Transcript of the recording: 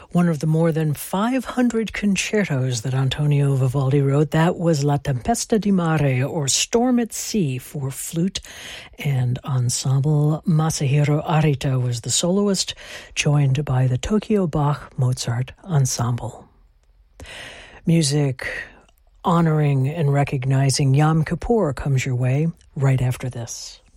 one of the more than 500 concertos that Antonio Vivaldi wrote. That was La Tempesta di Mare, or Storm at Sea, for flute and ensemble. Masahiro Arita was the soloist, joined by the Tokyo Bach Mozart Ensemble. Music honoring and recognizing Yom Kippur comes your way right after this.